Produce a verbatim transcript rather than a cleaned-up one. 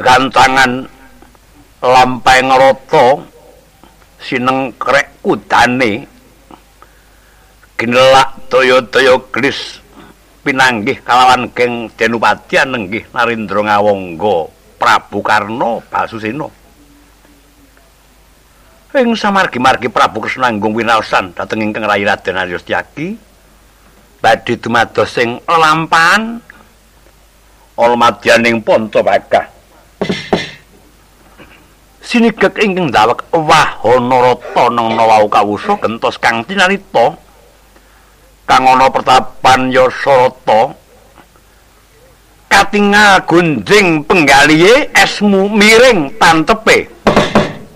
gancangan lampahing rata sineng krek kudane ginelak daya-daya glis pinanggih kalawan geng Denupati nenggih Narendra Ngawangga Prabu Karna Basusena. Ing samargi-margi Prabu Kresna nggung winaosan dhateng ingkang rayi Raden Arya Setyaki badhe dumados ing lelampahan almadyaning Pantapagah. Sinigek ingkang dawek Wahanarata nengna wau kawusa gentos kang tinarita kang ana pertapan Yasarata katingal gunjing penggalihe esmu miring tantepe